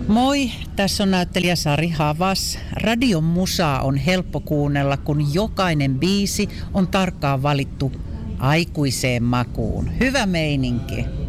Moi, tässä on näyttelijä Sari Havas. Radion musaa on helppo kuunnella, kun jokainen biisi on tarkkaan valittu aikuiseen makuun. Hyvä meininki.